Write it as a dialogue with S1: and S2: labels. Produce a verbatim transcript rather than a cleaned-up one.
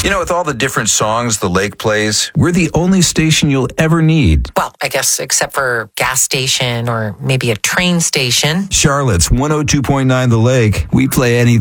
S1: You know, with all the different songs the lake plays,
S2: We're the only station you'll ever need.
S3: Well, I guess except for gas station or maybe a train station.
S2: Charlotte's one oh two point nine The Lake. We play anything.